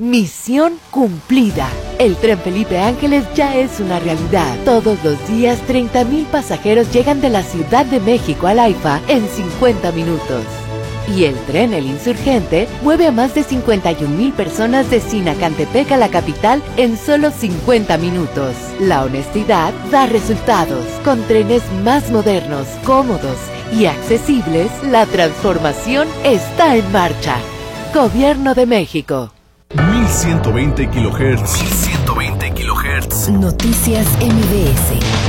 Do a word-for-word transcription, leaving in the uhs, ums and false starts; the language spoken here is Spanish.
Misión cumplida. El Tren Felipe Ángeles ya es una realidad. Todos los días treinta mil pasajeros llegan de la Ciudad de México al AIFA en cincuenta minutos. Y el tren El Insurgente mueve a más de cincuenta y un mil personas de Sinacantepec a la capital en solo cincuenta minutos. La honestidad da resultados. Con trenes más modernos, cómodos y accesibles, la transformación está en marcha. Gobierno de México. mil ciento veinte kilohertz. mil ciento veinte kilohertz. Noticias M B S.